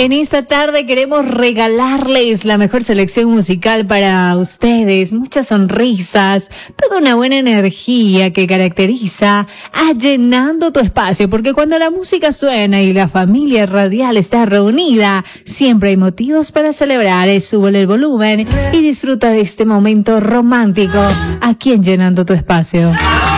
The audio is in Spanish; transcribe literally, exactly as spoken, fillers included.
En esta tarde queremos regalarles la mejor selección musical para ustedes, muchas sonrisas, toda una buena energía que caracteriza a Llenando tu Espacio, porque cuando la música suena y la familia radial está reunida, siempre hay motivos para celebrar. Súbele el volumen y disfruta de este momento romántico aquí en Llenando tu Espacio.